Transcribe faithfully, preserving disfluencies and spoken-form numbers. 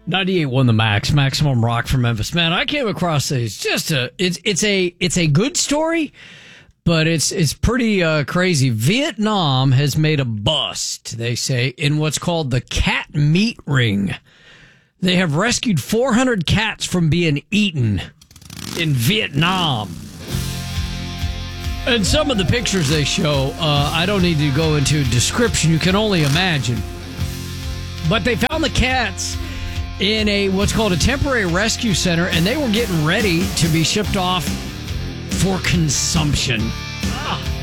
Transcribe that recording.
ninety-eight point one The Max, Maximum Rock from Memphis. Man, I came across this. Just a, it's it's a it's a good story, but it's it's pretty uh, crazy. Vietnam has made a bust, they say, in what's called the cat meat ring. They have rescued four hundred cats from being eaten in Vietnam. And some of the pictures they show, uh, I don't need to go into description. You can only imagine. But they found the cats in a what's called a temporary rescue center, and they were getting ready to be shipped off for consumption. Ah.